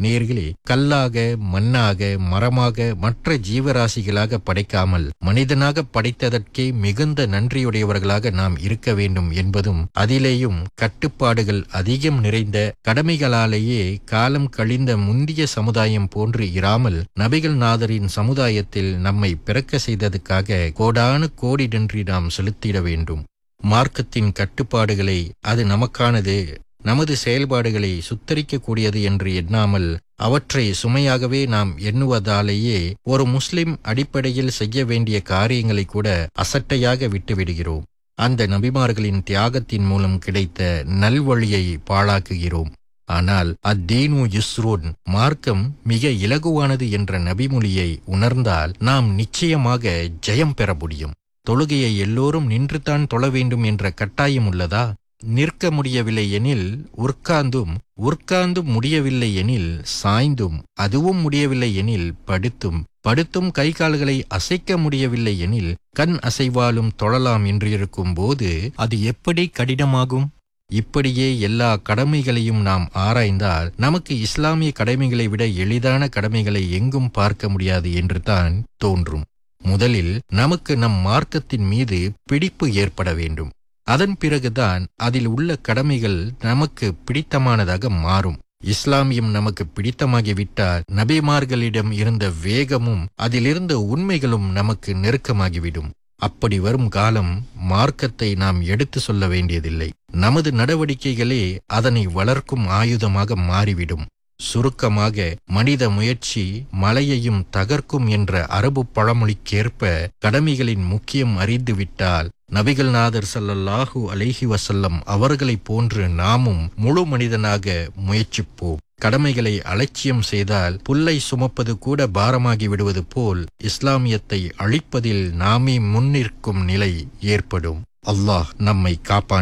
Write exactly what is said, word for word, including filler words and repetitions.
நேர்களே, கல்லாக, மண்ணாக, மரமாக, மற்ற ஜீவராசிகளாக படைக்காமல் மனிதனாக படைத்ததற்கே மிகுந்த நன்றியுடையவர்களாக நாம் இருக்க வேண்டும் என்பதும், அதிலேயும் கட்டுப்பாடுகள் அதிகம் நிறைந்த கடமைகளாலேயே காலம் கழிந்த முந்திய சமுதாயம் போன்று இராமல் நபிகள் நாதரின் சமுதாயத்தில் நம்மை பிறக்க செய்ததுக்காக கோடானு கோடி நன்றி நாம் செலுத்திட வேண்டும். மார்க்கத்தின் கட்டுப்பாடுகளை அது நமக்கானது, நமது செயல்பாடுகளை சுத்தரிக்கக்கூடியது என்று எண்ணாமல் அவற்றை சுமையாகவே நாம் எண்ணுவதாலேயே ஒரு முஸ்லிம் அடிப்படையில் செய்ய வேண்டிய காரியங்களை கூட அசட்டையாக விட்டுவிடுகிறோம். அந்த நபிமார்களின் தியாகத்தின் மூலம் கிடைத்த நல்வழியை பாழாக்குகிறோம். ஆனால் அத்தீனு யுஸ்ரூன், மார்க்கம் மிக இலகுவானது என்ற நபிமொழியை உணர்ந்தால் நாம் நிச்சயமாக ஜெயம் பெற முடியும். தொழுகையை எல்லோரும் நின்றுதான் தொழ வேண்டும் என்ற கட்டாயம் உள்ளதா? நிற்க முடியவில்லை எனில் உட்கார்ந்தும், உட்கார்ந்தும் முடியவில்லை எனில் சாய்ந்தும், அதுவும் முடியவில்லை எனில் படுத்தும், படுத்தும் கை கால்களை அசைக்க முடியவில்லை எனில் கண் அசைவாலும் தொழலாம் என்று இருக்கும் போது அது எப்படி கடினமாகும்? இப்படியே எல்லா கடமைகளையும் நாம் ஆராய்ந்தால் நமக்கு இஸ்லாமிய கடமைகளை விட எளிதான கடமைகளை எங்கும் பார்க்க முடியாது என்று தான் தோன்றும். முதலில் நமக்கு நம் மார்க்கத்தின் மீது பிடிப்பு ஏற்பட வேண்டும். அதன் பிறகுதான் அதில் உள்ள கடமைகள் நமக்கு பிடித்தமானதாக மாறும். இஸ்லாமியம் நமக்கு பிடித்தமாகிவிட்டால் நபிமார்களிடம் இருந்த வேகமும் அதிலிருந்த உண்மைகளும் நமக்கு நெருக்கமாகிவிடும். அப்படி வரும் காலம் மார்க்கத்தை நாம் எடுத்து சொல்ல வேண்டியதில்லை. நமது நடவடிக்கைகளே அதனை வளர்க்கும் ஆயுதமாக மாறிவிடும். சுருக்கமாக, மனித முயற்சி மலையையும் தகர்க்கும் என்ற அரபு பழமொழிக்கேற்ப கடமைகளின் முக்கியம் அறிந்துவிட்டால் நபிகள் நாதர் ஸல்லல்லாஹு அலைஹி வஸல்லம் அவர்களைப் போன்று நாமும் முழு மனிதனாக முயற்சிப்போம். கடமைகளை அலட்சியம் செய்தால் புல்லை சுமப்பது கூட பாரமாகி விடுவது போல் இஸ்லாமியத்தை அழிப்பதில் நாமே முன்னிற்கும் நிலை ஏற்படும். அல்லாஹ் நம்மை காப்பான்.